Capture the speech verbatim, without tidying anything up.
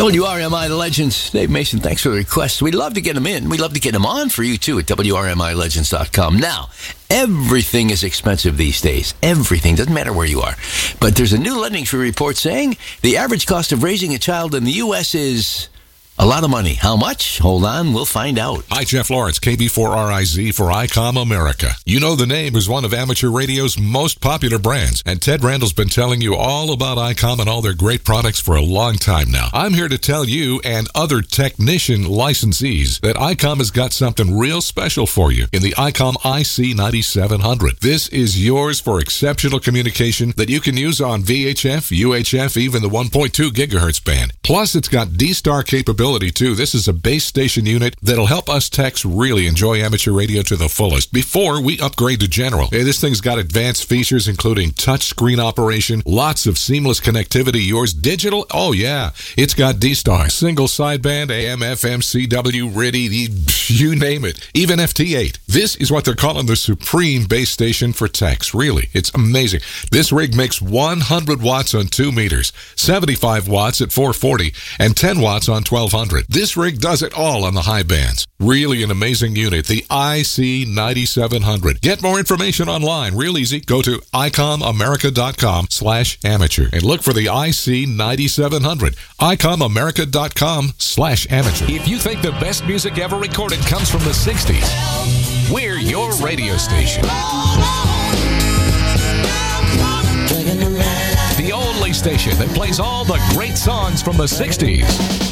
W R M I Legends. Dave Mason, thanks for the request. We'd love to get them in. We'd love to get them on for you, too, at W R M I legends dot com. Now, everything is expensive these days. Everything. Doesn't matter where you are. But there's a new LendingTree report saying the average cost of raising a child in the U S is a lot of money. How much? Hold on. We'll find out. Hi, Jeff Lawrence, K B four R I Z for ICOM America. You know the name is one of amateur radio's most popular brands, and Ted Randall's been telling you all about ICOM and all their great products for a long time now. I'm here to tell you and other technician licensees that ICOM has got something real special for you in the ICOM I C ninety-seven hundred. This is yours for exceptional communication that you can use on V H F, U H F, even the one point two gigahertz band. Plus, it's got D-Star capability too. This is a base station unit that'll help us techs really enjoy amateur radio to the fullest before we upgrade to general. Hey, this thing's got advanced features including touch screen operation, lots of seamless connectivity, yours digital. Oh yeah, it's got D-Star, single sideband, A M, F M, C W, R I D I, you name it, even F T eight. This is what they're calling the supreme base station for techs. Really, it's amazing. This rig makes one hundred watts on two meters, seventy-five watts at four forty, and ten watts on twelve hundred. This rig does it all on the high bands. Really an amazing unit, the I C ninety-seven hundred. Get more information online, real easy. Go to icom america dot com slash amateur and look for the I C ninety-seven hundred. icom america dot com slash amateur. If you think the best music ever recorded comes from the sixties, we're your radio station. The only station that plays all the great songs from the sixties.